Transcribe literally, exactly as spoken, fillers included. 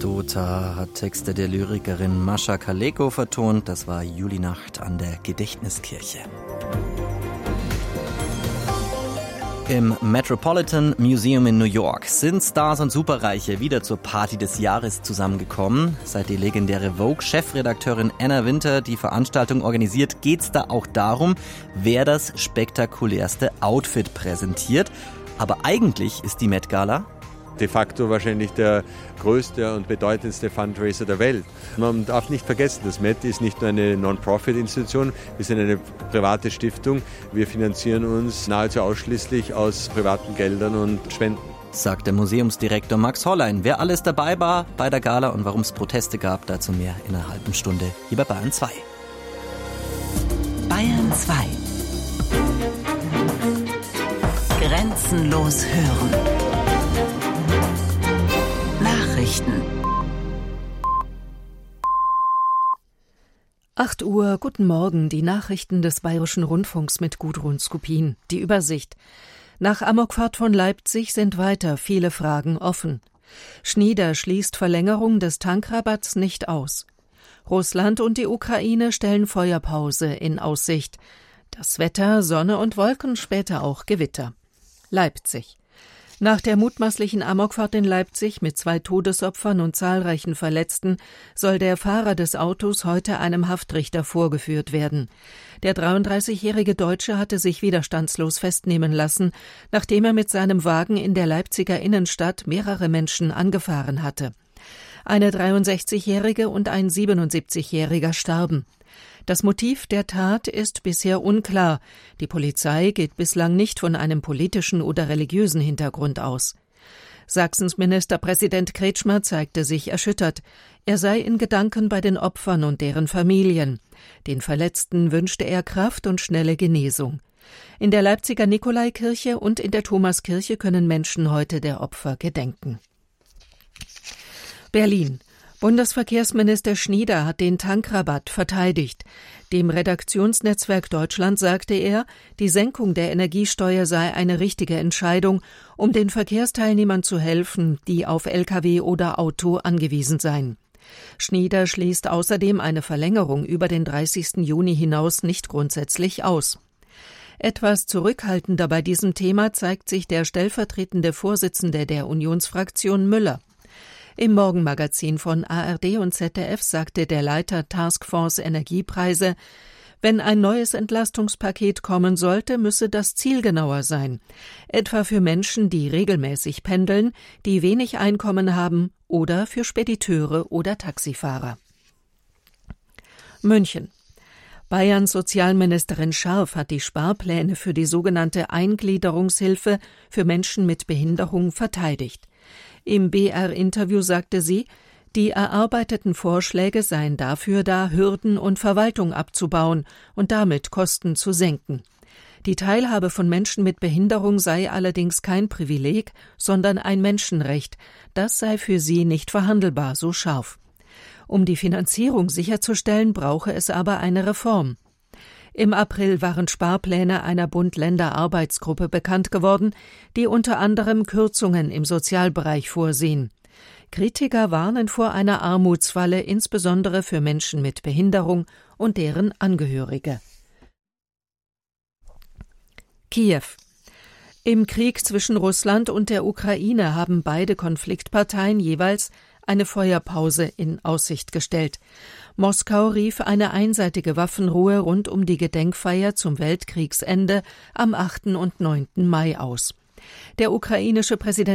Anekdota hat Texte der Lyrikerin Mascha Kaleko vertont. Das war Julinacht an der Gedächtniskirche. Im Metropolitan Museum in New York sind Stars und Superreiche wieder zur Party des Jahres zusammengekommen. Seit die legendäre Vogue-Chefredakteurin Anna Wintour die Veranstaltung organisiert, geht's da auch darum, wer das spektakulärste Outfit präsentiert. Aber eigentlich ist die Met Gala de facto wahrscheinlich der größte und bedeutendste Fundraiser der Welt. Man darf nicht vergessen, das Met ist nicht nur eine Non-Profit-Institution, wir sind eine private Stiftung. Wir finanzieren uns nahezu ausschließlich aus privaten Geldern und Spenden. Sagt der Museumsdirektor Max Hollein. Wer alles dabei war bei der Gala und warum es Proteste gab, dazu mehr in einer halben Stunde hier bei Bayern zwei. Bayern zwei. Grenzenlos hören. Nachrichten. acht Uhr, guten Morgen, die Nachrichten des Bayerischen Rundfunks mit Gudrun Skupin. Die Übersicht. Nach Amokfahrt von Leipzig sind weiter viele Fragen offen. Schnieder schließt Verlängerung des Tankrabatts nicht aus. Russland und die Ukraine stellen Feuerpause in Aussicht. Das Wetter, Sonne und Wolken, später auch Gewitter. Leipzig. Nach der mutmaßlichen Amokfahrt in Leipzig mit zwei Todesopfern und zahlreichen Verletzten soll der Fahrer des Autos heute einem Haftrichter vorgeführt werden. Der dreiunddreißigjährige Deutsche hatte sich widerstandslos festnehmen lassen, nachdem er mit seinem Wagen in der Leipziger Innenstadt mehrere Menschen angefahren hatte. Eine dreiundsechzigjährige und ein siebenundsiebzigjähriger starben. Das Motiv der Tat ist bisher unklar. Die Polizei geht bislang nicht von einem politischen oder religiösen Hintergrund aus. Sachsens Ministerpräsident Kretschmer zeigte sich erschüttert. Er sei in Gedanken bei den Opfern und deren Familien. Den Verletzten wünschte er Kraft und schnelle Genesung. In der Leipziger Nikolaikirche und in der Thomaskirche können Menschen heute der Opfer gedenken. Berlin. Bundesverkehrsminister Schnieder hat den Tankrabatt verteidigt. Dem Redaktionsnetzwerk Deutschland sagte er, die Senkung der Energiesteuer sei eine richtige Entscheidung, um den Verkehrsteilnehmern zu helfen, die auf L K W oder Auto angewiesen seien. Schnieder schließt außerdem eine Verlängerung über den dreißigsten Juni hinaus nicht grundsätzlich aus. Etwas zurückhaltender bei diesem Thema zeigt sich der stellvertretende Vorsitzende der Unionsfraktion Müller. Im Morgenmagazin von A R D und Z D F sagte der Leiter Taskforce Energiepreise, wenn ein neues Entlastungspaket kommen sollte, müsse das zielgenauer sein. Etwa für Menschen, die regelmäßig pendeln, die wenig Einkommen haben oder für Spediteure oder Taxifahrer. München. Bayerns Sozialministerin Scharf hat die Sparpläne für die sogenannte Eingliederungshilfe für Menschen mit Behinderung verteidigt. Im B R-Interview sagte sie, die erarbeiteten Vorschläge seien dafür da, Hürden und Verwaltung abzubauen und damit Kosten zu senken. Die Teilhabe von Menschen mit Behinderung sei allerdings kein Privileg, sondern ein Menschenrecht. Das sei für sie nicht verhandelbar, so Scharf. Um die Finanzierung sicherzustellen, brauche es aber eine Reform. Im April waren Sparpläne einer Bund-Länder-Arbeitsgruppe bekannt geworden, die unter anderem Kürzungen im Sozialbereich vorsehen. Kritiker warnen vor einer Armutsfalle, insbesondere für Menschen mit Behinderung und deren Angehörige. Kiew. Im Krieg zwischen Russland und der Ukraine haben beide Konfliktparteien jeweils eine Feuerpause in Aussicht gestellt. Moskau rief eine einseitige Waffenruhe rund um die Gedenkfeier zum Weltkriegsende am achten und neunten Mai aus. Der ukrainische Präsident